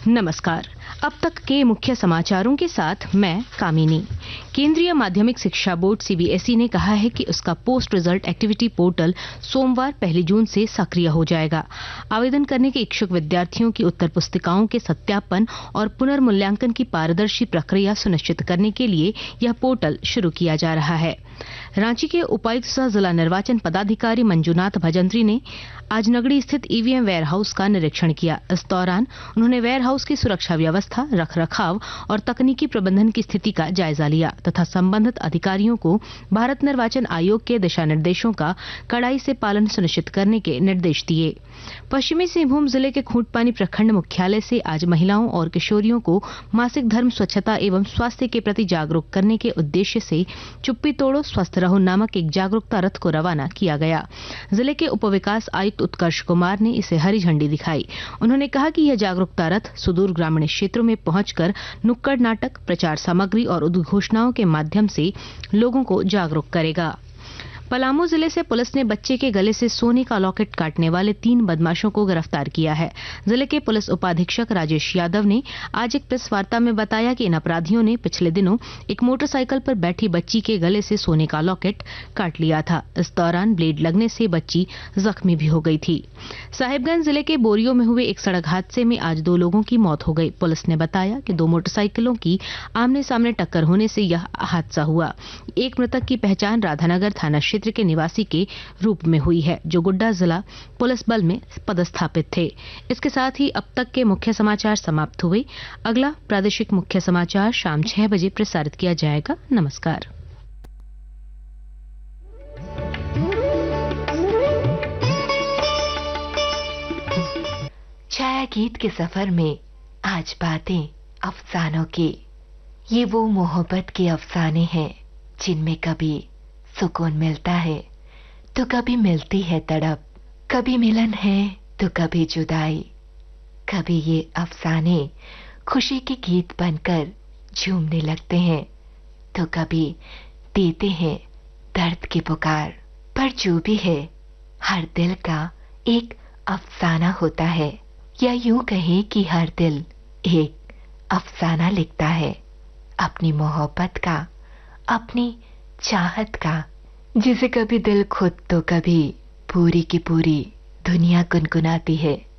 नमस्कार। अब तक के मुख्य समाचारों के साथ मैं कामिनी। केंद्रीय माध्यमिक शिक्षा बोर्ड सीबीएसई ने कहा है कि उसका पोस्ट रिजल्ट एक्टिविटी पोर्टल सोमवार 1 जून से सक्रिय हो जाएगा। आवेदन करने के इच्छुक विद्यार्थियों की उत्तर पुस्तिकाओं के सत्यापन और पुनर्मूल्यांकन की पारदर्शी प्रक्रिया सुनिश्चित करने के लिए यह पोर्टल शुरू किया जा रहा है। रांची के उपायुक्त सह जिला निर्वाचन पदाधिकारी मंजूनाथ भजंत्री ने आज नगड़ी स्थित ईवीएम वेयर हाउस का निरीक्षण किया। इस दौरान उन्होंने वेयर हाउस की सुरक्षा व्यवस्था, रखरखाव और तकनीकी प्रबंधन की स्थिति का जायजा लिया तथा संबंधित अधिकारियों को भारत निर्वाचन आयोग के दिशा निर्देशों का कड़ाई से पालन सुनिश्चित करने के निर्देश दिए। पश्चिमी सिंहभूम जिले के खूंटपानी प्रखंड मुख्यालय से आज महिलाओं और किशोरियों को मासिक धर्म, स्वच्छता एवं स्वास्थ्य के प्रति जागरूक करने के उद्देश्य से चुप्पी तोड़ो स्वस्थ रहो नामक एक जागरूकता रथ को रवाना किया गया। जिले के उपविकास आयुक्त उत्कर्ष कुमार ने इसे हरी झंडी दिखाई। उन्होंने कहा कि यह जागरूकता रथ सुदूर ग्रामीण क्षेत्रों में पहुंचकर नुक्कड़ नाटक, प्रचार सामग्री और उद्घोषणाओं के माध्यम से लोगों को जागरूक करेगा। पलामू जिले से पुलिस ने बच्चे के गले से सोने का लॉकेट काटने वाले 3 बदमाशों को गिरफ्तार किया है। जिले के पुलिस उपाधीक्षक राजेश यादव ने आज एक प्रेस वार्ता में बताया कि इन अपराधियों ने पिछले दिनों एक मोटरसाइकिल पर बैठी बच्ची के गले से सोने का लॉकेट काट लिया था। इस दौरान ब्लेड लगने से बच्ची जख्मी भी हो गई थी। साहिबगंज जिले के बोरियो में हुए एक सड़क हादसे में आज 2 लोगों की मौत हो गई। पुलिस ने बताया कि 2 मोटरसाइकिलों की आमने सामने टक्कर होने से यह हादसा हुआ। एक मृतक की पहचान राधानगर थाना क्षेत्र के निवासी के रूप में हुई है, जो गोड्डा जिला पुलिस बल में पदस्थापित थे। इसके साथ ही अब तक के मुख्य समाचार समाप्त हुए। अगला प्रादेशिक मुख्य समाचार शाम 6 बजे प्रसारित किया जाएगा। नमस्कार। छाया गीत के सफर में आज बातें अफसानों की। ये वो मोहब्बत के अफसाने हैं जिनमें कभी सुकून मिलता है तो कभी मिलती है तड़प, कभी मिलन है तो कभी जुदाई। कभी ये अफसाने खुशी के गीत बनकर झूमने लगते हैं तो कभी देते हैं दर्द की पुकार। पर जो भी है, हर दिल का एक अफसाना होता है, या यूं कहे कि हर दिल एक अफसाना लिखता है अपनी मोहब्बत का, अपनी चाहत का, जिसे कभी दिल खुद तो कभी पूरी की पूरी दुनिया गुनगुनाती है।